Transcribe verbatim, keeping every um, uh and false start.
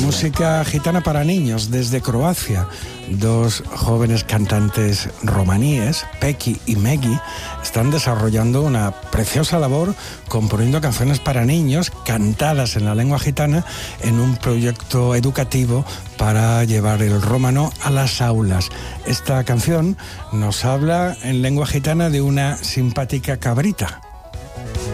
música gitana para niños desde Croacia. Dos jóvenes cantantes romaníes, Peki y Megi, están desarrollando una preciosa labor componiendo canciones para niños cantadas en la lengua gitana en un proyecto educativo para llevar el romano a las aulas. Esta canción nos habla en lengua gitana de una simpática cabrita.